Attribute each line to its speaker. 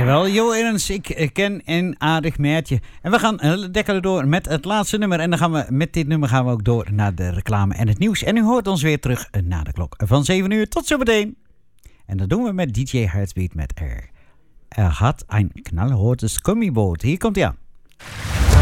Speaker 1: Dankjewel, Jo Ernst. Ik ken een aardig meertje. En we gaan lekker door met het laatste nummer. En dan gaan we met dit nummer gaan we ook door naar de reclame en het nieuws. En u hoort ons weer terug na de klok van 7 uur. Tot zometeen. En dat doen we met DJ Heartbeat met Er had een knalrotes gummiboot. Hier komt hij aan.